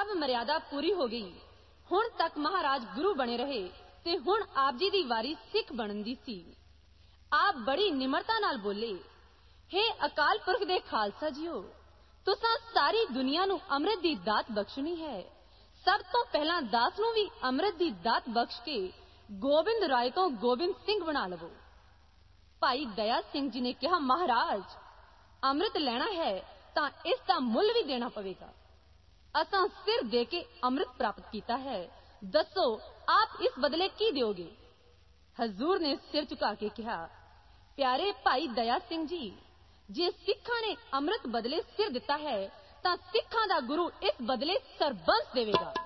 अब मर्यादा पूरी हो गई। हुण तक महाराज गुरु बने रहे ते हुण आप जी दी वारी सिख बनन दी सी। आप बड़ी निमरता नाल बोले, हे अकाल पुरख दे खालसा जीओ, तुसां सारी दुनिया नूं अमृत दी दात बख्शनी है। सब तो पहला दास नूं भी अमृत दी दात बख्श के गोबिंद राय तो गोबिंद सिंह बना लवो। भाई दया सिंह जी ने कहा, महाराज अमृत लेना है तां इसदा मुल भी देना पवेगा। असां सिर दे के अमृत प्राप्त किया है, दसो आप इस बदले की दोगे? हजूर ने सिर झुका के कहा, प्यारे भाई दया सिंह जी, जे सिखां ने अमृत बदले सिर दिता है तां सिखां दा गुरु इस बदले सरबंस देवेगा।